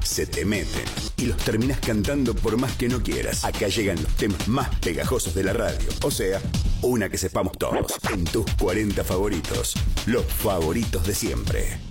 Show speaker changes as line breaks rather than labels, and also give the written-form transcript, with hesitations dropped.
se te meten y los terminás cantando por más que no quieras. Acá llegan los temas más pegajosos de la radio. O sea, una que sepamos todos. En tus 40 favoritos. Los favoritos de siempre.